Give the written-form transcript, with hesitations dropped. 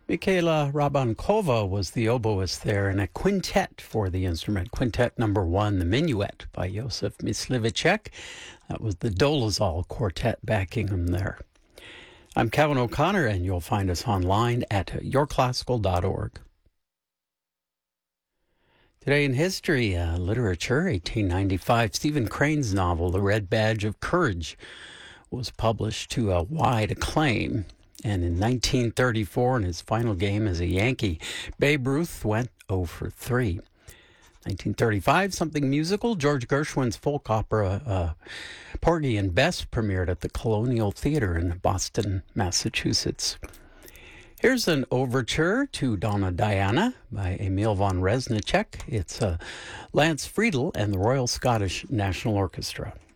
Mikhaila Rabankova was the oboist there, and a quintet for the instrument. Quintet number 1, the Minuet by Josef Myslivacek. That was the Dolezal Quartet backing him there. I'm Kevin O'Connor, and you'll find us online at yourclassical.org. Today in history, literature, 1895, Stephen Crane's novel, The Red Badge of Courage, was published to a wide acclaim. And in 1934, in his final game as a Yankee, Babe Ruth went 0 for 3. 1935, something musical. George Gershwin's folk opera Porgy and Bess premiered at the Colonial Theater in Boston, Massachusetts. Here's an overture to Donna Diana by Emil von Reznicek. It's Lance Friedel and the Royal Scottish National Orchestra.